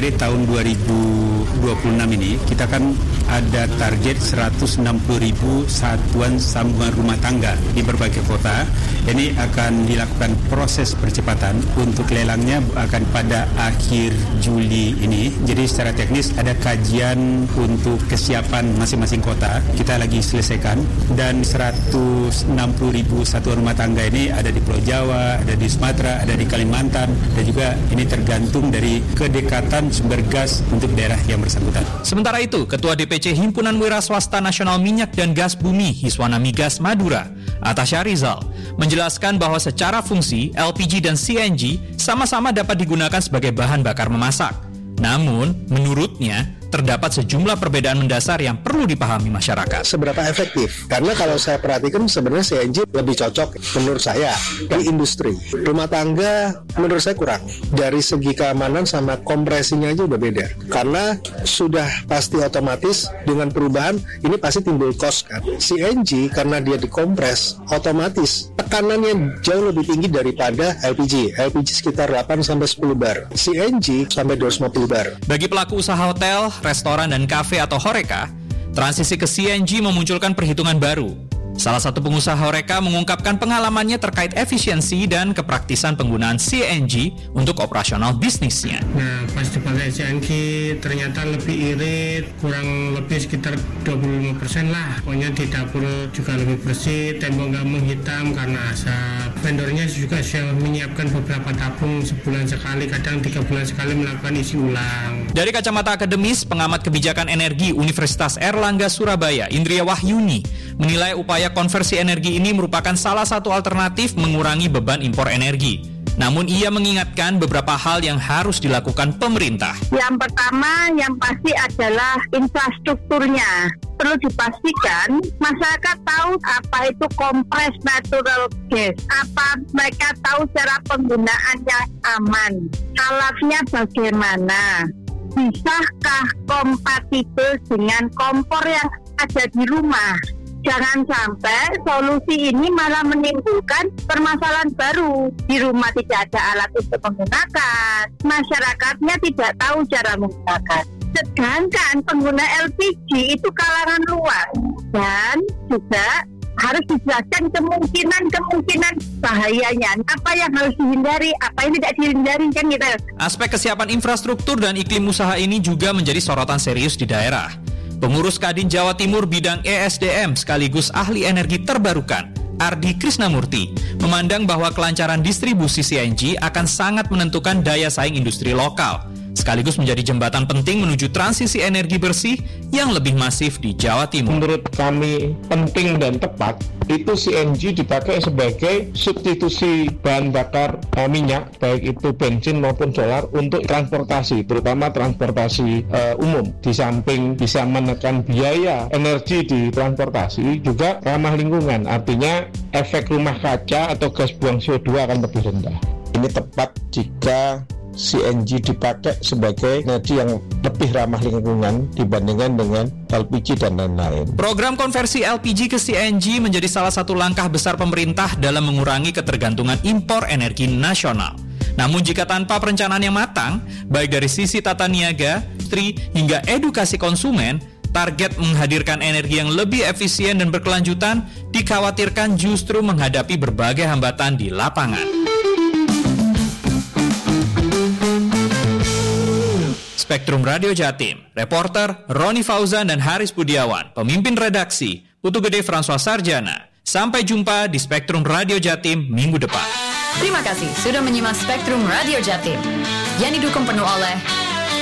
Jadi tahun 2026 ini kita kan ada target 160.000 satuan sambungan rumah tangga di berbagai kota. Ini akan dilakukan proses percepatan untuk lelangnya akan pada akhir Juli ini. Jadi secara teknis ada kajian untuk kesiapan masing-masing kota kita lagi selesaikan, dan 160.000 satuan rumah tangga ini ada di Pulau Jawa, ada di Sumatera, ada di Kalimantan, dan juga ini tergantung dari kedekatan sumber gas untuk daerah yang bersangkutan. Sementara itu, Ketua DPC Himpunan Wira Swasta Nasional Minyak dan Gas Bumi Hiswana Migas Madura, Atasha Rizal, menjelaskan bahwa secara fungsi LPG dan CNG sama-sama dapat digunakan sebagai bahan bakar memasak. Namun, menurutnya, terdapat sejumlah perbedaan mendasar yang perlu dipahami masyarakat. Seberapa efektif? Karena kalau saya perhatikan sebenarnya CNG lebih cocok menurut saya di industri. Rumah tangga menurut saya kurang. Dari segi keamanan sama kompresinya aja udah beda. Karena sudah pasti otomatis dengan perubahan ini pasti timbul cost kan. CNG karena dia dikompres otomatis tekanannya jauh lebih tinggi daripada LPG. LPG sekitar 8 sampai 10 bar. CNG sampai 250 bar. Bagi pelaku usaha hotel, restoran dan kafe atau Horeca, transisi ke CNG memunculkan perhitungan baru. Salah satu pengusaha Horeca mengungkapkan pengalamannya terkait efisiensi dan kepraktisan penggunaan CNG untuk operasional bisnisnya. Nah, pas dipakai CNG ternyata lebih irit, kurang lebih sekitar 25% lah. Pokoknya di dapur juga lebih bersih, tembok nggak menghitam karena asap. Vendornya juga sudah menyiapkan beberapa tabung sebulan sekali, kadang 3 bulan sekali melakukan isi ulang. Dari kacamata akademis, pengamat kebijakan energi Universitas Airlangga Surabaya, Indria Wahyuni, menilai upaya konversi energi ini merupakan salah satu alternatif mengurangi beban impor energi. Namun ia mengingatkan beberapa hal yang harus dilakukan pemerintah. Yang pertama, yang pasti adalah infrastrukturnya. Perlu dipastikan masyarakat tahu apa itu kompres natural gas, apa mereka tahu cara penggunaannya aman, alatnya bagaimana, bisakah kompatibel dengan kompor yang ada di rumah. Jangan sampai solusi ini malah menimbulkan permasalahan baru. Di rumah tidak ada alat untuk menggunakan, masyarakatnya tidak tahu cara menggunakan. Sedangkan pengguna LPG itu kalangan luas, dan juga harus dijelaskan kemungkinan bahayanya, apa yang harus dihindari, apa yang tidak dihindari, kan gitu. Aspek kesiapan infrastruktur dan iklim usaha ini juga menjadi sorotan serius di daerah. Pengurus Kadin Jawa Timur bidang ESDM sekaligus ahli energi terbarukan, Ardi Krisnamurti, memandang bahwa kelancaran distribusi CNG akan sangat menentukan daya saing industri lokal, sekaligus menjadi jembatan penting menuju transisi energi bersih yang lebih masif di Jawa Timur. Menurut kami penting dan tepat itu CNG dipakai sebagai substitusi bahan bakar minyak, baik itu bensin maupun solar untuk transportasi, terutama transportasi umum. Di samping bisa menekan biaya energi di transportasi, juga ramah lingkungan, artinya efek rumah kaca atau gas buang CO2 akan lebih rendah. Ini tepat jika CNG dipakai sebagai energi yang lebih ramah lingkungan dibandingkan dengan LPG dan lain-lain. Program konversi LPG ke CNG menjadi salah satu langkah besar pemerintah dalam mengurangi ketergantungan impor energi nasional. Namun jika tanpa perencanaan yang matang, baik dari sisi tata niaga, hingga edukasi konsumen, target menghadirkan energi yang lebih efisien dan berkelanjutan dikhawatirkan justru menghadapi berbagai hambatan di lapangan. Spektrum Radio Jatim, reporter Roni Fauzan dan Haris Budiawan, pemimpin redaksi Putu Gede François Sarjana. Sampai jumpa di Spektrum Radio Jatim minggu depan. Terima kasih sudah menyimak Spektrum Radio Jatim yang didukung penuh oleh